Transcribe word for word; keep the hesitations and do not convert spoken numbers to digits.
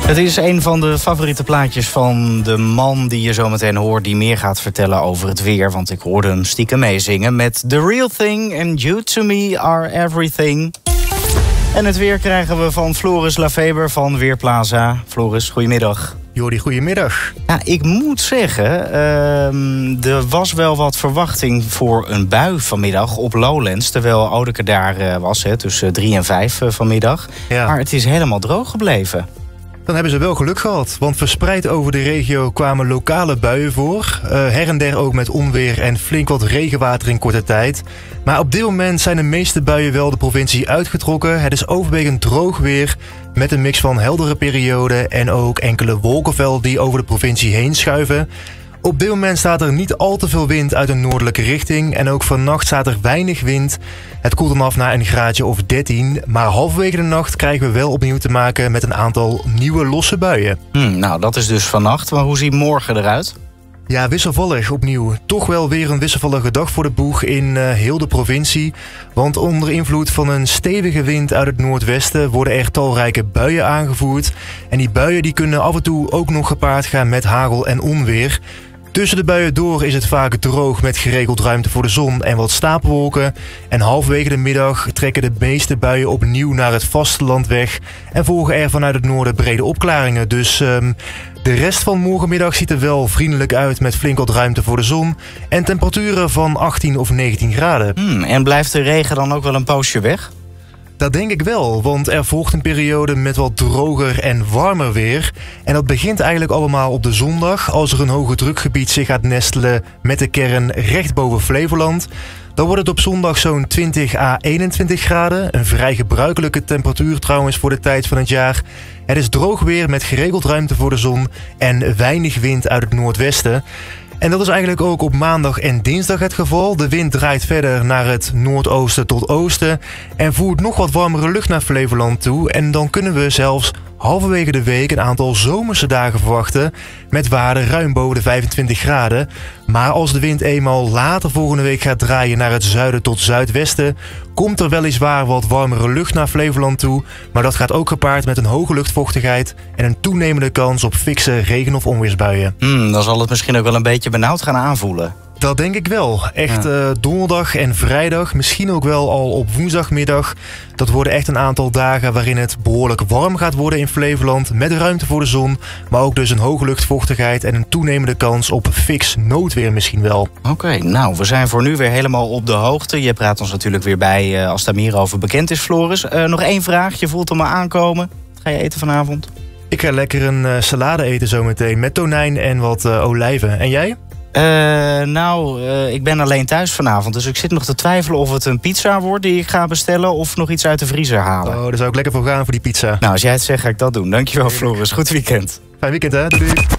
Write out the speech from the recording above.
Het is een van de favoriete plaatjes van de man die je zo meteen hoort, die meer gaat vertellen over het weer. Want ik hoorde hem stiekem meezingen met The Real Thing and You To Me Are Everything. En het weer krijgen we van Floris Lafeber van Weerplaza. Floris, goedemiddag. Jordi, goedemiddag. Ja, ik moet zeggen, uh, er was wel wat verwachting voor een bui vanmiddag op Lowlands. Terwijl Odeke daar uh, was, hè, tussen drie en vijf uh, vanmiddag. Ja. Maar het is helemaal droog gebleven. Dan hebben ze wel geluk gehad, want verspreid over de regio kwamen lokale buien voor. Uh, her en der ook met onweer en flink wat regenwater in korte tijd. Maar op dit moment zijn de meeste buien wel de provincie uitgetrokken. Het is overwegend droog weer, met een mix van heldere perioden en ook enkele wolkenvelden die over de provincie heen schuiven. Op dit moment staat er niet al te veel wind uit een noordelijke richting en ook vannacht staat er weinig wind. Het koelt dan af naar een graadje of dertien, maar halverwege de nacht krijgen we wel opnieuw te maken met een aantal nieuwe losse buien. Hmm, nou, dat is dus vannacht, maar hoe ziet morgen eruit? Ja, wisselvallig opnieuw. Toch wel weer een wisselvallige dag voor de boeg in uh, heel de provincie. Want onder invloed van een stevige wind uit het noordwesten worden er talrijke buien aangevoerd. En die buien die kunnen af en toe ook nog gepaard gaan met hagel en onweer. Tussen de buien door is het vaak droog met geregeld ruimte voor de zon en wat stapelwolken. En halverwege de middag trekken de meeste buien opnieuw naar het vasteland weg. En volgen er vanuit het noorden brede opklaringen. Dus um, de rest van morgenmiddag ziet er wel vriendelijk uit met flink wat ruimte voor de zon. En temperaturen van achttien of negentien graden. Hmm, en blijft de regen dan ook wel een poosje weg? Dat denk ik wel, want er volgt een periode met wat droger en warmer weer. En dat begint eigenlijk allemaal op de zondag, als er een hoge drukgebied zich gaat nestelen met de kern recht boven Flevoland. Dan wordt het op zondag zo'n twintig à eenentwintig graden. Een vrij gebruikelijke temperatuur trouwens voor de tijd van het jaar. Het is droog weer met geregeld ruimte voor de zon en weinig wind uit het noordwesten. En dat is eigenlijk ook op maandag en dinsdag het geval. De wind draait verder naar het noordoosten tot oosten en voert nog wat warmere lucht naar Flevoland toe. En dan kunnen we zelfs halverwege de week een aantal zomerse dagen verwachten met waarden ruim boven de vijfentwintig graden. Maar als de wind eenmaal later volgende week gaat draaien naar het zuiden tot zuidwesten, komt er weliswaar wat warmere lucht naar Flevoland toe. Maar dat gaat ook gepaard met een hoge luchtvochtigheid en een toenemende kans op fikse regen- of onweersbuien. Hmm, dan zal het misschien ook wel een beetje benauwd gaan aanvoelen. Dat denk ik wel. Echt ja. uh, donderdag en vrijdag, misschien ook wel al op woensdagmiddag. Dat worden echt een aantal dagen waarin het behoorlijk warm gaat worden in Flevoland. Met ruimte voor de zon, maar ook dus een hoge luchtvochtigheid en een toenemende kans op fix noodweer misschien wel. Oké, okay, nou, we zijn voor nu weer helemaal op de hoogte. Je praat ons natuurlijk weer bij uh, als daar meer over bekend is, Floris. Uh, nog één vraag, je voelt hem al aankomen. Wat ga je eten vanavond? Ik ga lekker een uh, salade eten zometeen met tonijn en wat uh, olijven. En jij? Uh, nou, uh, ik ben alleen thuis vanavond. Dus ik zit nog te twijfelen of het een pizza wordt die ik ga bestellen of nog iets uit de vriezer halen. Oh, daar zou ik lekker voor gaan voor die pizza. Nou, als jij het zegt, ga ik dat doen. Dankjewel, Floris. Goed weekend. Fijn weekend, hè? Doei.